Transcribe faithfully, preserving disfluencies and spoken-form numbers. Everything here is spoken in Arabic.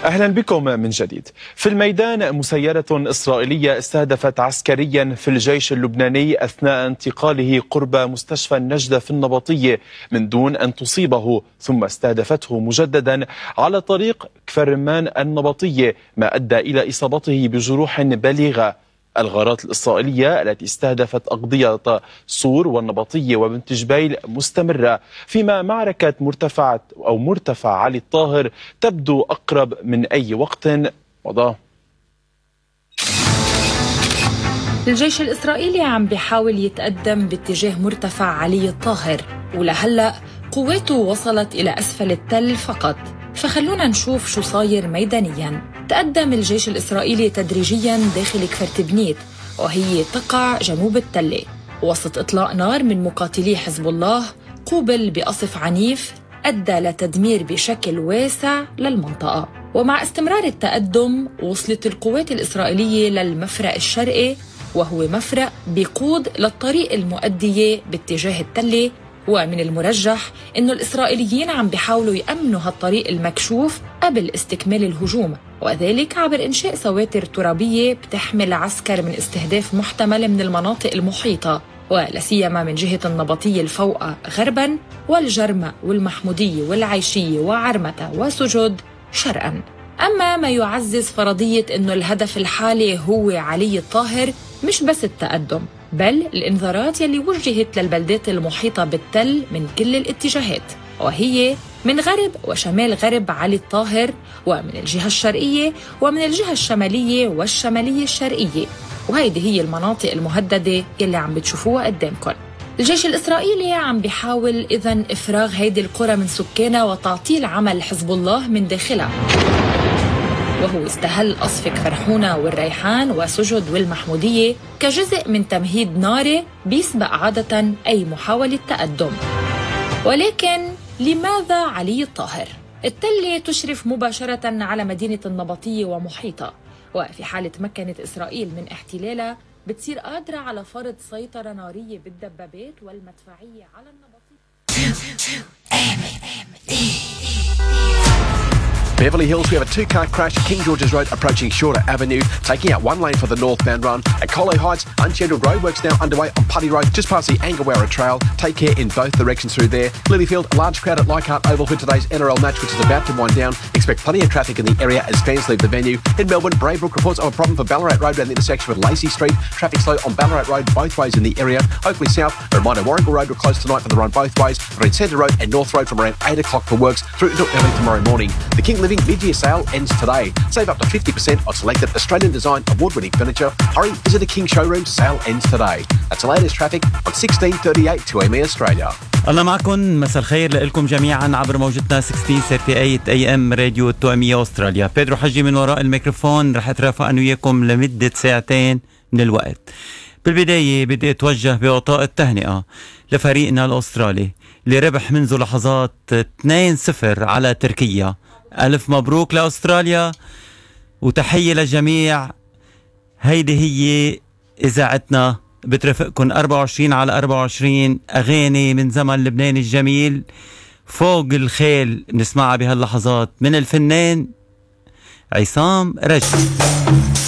أهلا بكم من جديد. في الميدان مسيرة إسرائيلية استهدفت عسكريا في الجيش اللبناني أثناء انتقاله قرب مستشفى النجدة في النبطية من دون أن تصيبه، ثم استهدفته مجددا على طريق كفر رمان النبطية، ما أدى إلى إصابته بجروح بالغة. الغارات الإسرائيلية التي استهدفت أقضية صور والنبطية وبنت جبيل مستمرة، فيما معركة مرتفع أو مرتفع علي الطاهر تبدو أقرب من أي وقت مضى. الجيش الإسرائيلي عم بيحاول يتقدم باتجاه مرتفع علي الطاهر، ولهلأ قواته وصلت إلى أسفل التل فقط. فخلونا نشوف شو صاير ميدانياً. تقدم الجيش الإسرائيلي تدريجياً داخل كفر تبنيت، وهي تقع جنوب التلة، وسط إطلاق نار من مقاتلي حزب الله قوبل بقصف عنيف أدى لتدمير بشكل واسع للمنطقة. ومع استمرار التقدم وصلت القوات الإسرائيلية للمفرق الشرقي، وهو مفرق بيقود للطريق المؤدية باتجاه التلة، ومن المرجح إنه الإسرائيليين عم بيحاولوا يأمنوا هالطريق المكشوف قبل استكمال الهجوم، وذلك عبر إنشاء سواتر ترابية بتحمل عسكر من استهداف محتمل من المناطق المحيطة، ولا سيما من جهة النبطية الفوق غرباً، والجرمة والمحمودية والعيشية وعرمة وسجود شرقاً. أما ما يعزز فرضية إنه الهدف الحالي هو علي الطاهر مش بس التقدم، بل الإنذارات يلي وجهت للبلدات المحيطة بالتل من كل الاتجاهات، وهي من غرب وشمال غرب علي الطاهر، ومن الجهة الشرقية ومن الجهة الشمالية والشمالية الشرقية. وهيدي هي المناطق المهددة يلي عم بتشوفوها قدامكم. الجيش الإسرائيلي عم بيحاول إذن إفراغ هيدي القرى من سكانها وتعطيل عمل حزب الله من داخلها، وهو استهل قصف كفر حونة والريحان وسجد والمحمودية كجزء من تمهيد ناري بيسبق عادة أي محاولة تقدم. ولكن لماذا علي الطاهر؟ التلة تشرف مباشرة على مدينة النبطية ومحيطها، وفي حالة تمكنت إسرائيل من احتلالها بتصير قادرة على فرض سيطرة نارية بالدبابات والمدفعية على النبطية. Beverly Hills, we have a two-car crash at King George's Road approaching Shorter Avenue, taking out one lane for the northbound run. At Colo Heights, unscheduled roadworks now underway on Putty Road, just past the Angawara Trail. Take care in both directions through there. Lilyfield, a large crowd at Leichhardt Oval for today's N R L match, which is about to wind down. Expect plenty of traffic in the area as fans leave the venue. In Melbourne, Braybrook reports of a problem for Ballarat Road around the intersection with Lacey Street. Traffic slow on Ballarat Road both ways in the area. Hopefully south, a reminder Warragul Road will close tonight for the run both ways. Between Centre Road and North Road from around eight o'clock for works through until early tomorrow morning. The King Living mid-year sale ends today. Save up to fifty percent on selected Australian design award-winning furniture. Hurry, visit the King Showroom. Sale ends today. That's the latest traffic on sixteen thirty-eight two A M Australia. الله معكم، مساء الخير لكم جميعا عبر موجتنا ستة عشر ثلاثين اي ام راديو تو ام استراليا. بيدرو حجي من وراء الميكروفون، رح اترافق انا وياكم لمدة ساعتين من الوقت. بالبداية بدي اتوجه بوطاء التهنئة لفريقنا الاسترالي اللي ربح منذ لحظات اثنين صفر على تركيا. ألف مبروك لأستراليا وتحية للجميع. هيدي هي إذاعتنا بترافقكم أربعة وعشرين على أربعة وعشرين، أغاني من زمن لبنان الجميل فوق الخيل نسمعها بهاللحظات من الفنان عصام رجب.